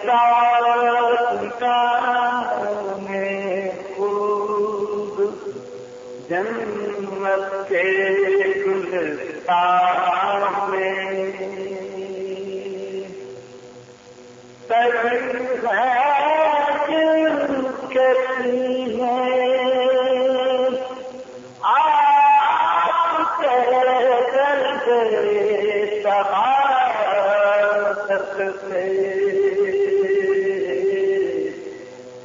जन्नत के गुलस्तान में करती है आप कर शहादत से